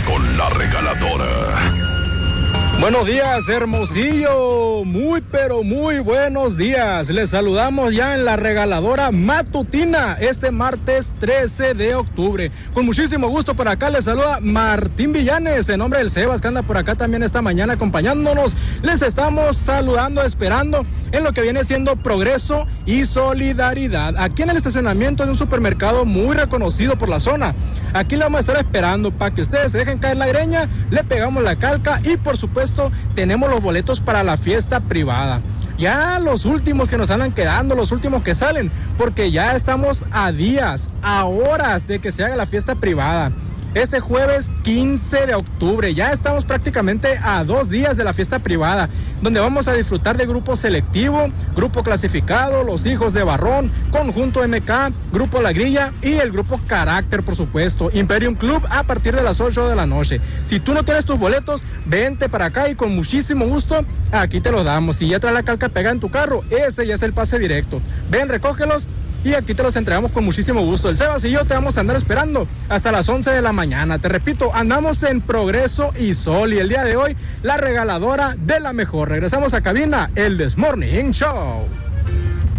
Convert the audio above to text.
con la regaladora. Buenos días, Hermosillo, muy pero muy buenos días. Les saludamos ya en la regaladora matutina este martes 13 de octubre. Con muchísimo gusto por acá les saluda Martín Villanes, en nombre del Sebas que anda por acá también esta mañana acompañándonos. Les estamos saludando, esperando en lo que viene siendo progreso y solidaridad. Aquí en el estacionamiento de un supermercado muy reconocido por la zona. Aquí le vamos a estar esperando para que ustedes se dejen caer la greña, le pegamos la calca y por supuesto tenemos los boletos para la fiesta privada. Ya los últimos que nos andan quedando, los últimos que salen, porque ya estamos a días, a horas de que se haga la fiesta privada. Este jueves 15 de octubre, ya estamos prácticamente a 2 días de la fiesta privada, donde vamos a disfrutar de grupo selectivo, grupo clasificado, los hijos de Barrón, Conjunto MK, Grupo La Grilla y el grupo Carácter, por supuesto, Imperium Club a partir de las 8 de la noche. Si tú no tienes tus boletos, vente para acá y con muchísimo gusto aquí te los damos. Si ya traes la calca pegada en tu carro, ese ya es el pase directo. Ven, recógelos y aquí te los entregamos con muchísimo gusto. El Sebas y yo te vamos a andar esperando hasta las 11 de la mañana. Te repito, andamos en Progreso y Sol y el día de hoy la regaladora de la mejor. Regresamos a cabina, el This Morning Show.